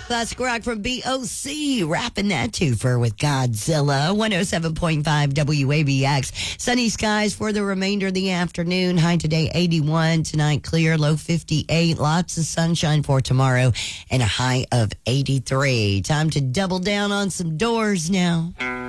Classic rock from BOC, rapping that twofer with Godzilla. 107.5 WABX. Sunny skies for the remainder of the afternoon. High today 81, tonight clear, low 58. Lots of sunshine for tomorrow and a high of 83. Time to double down on some Doors now.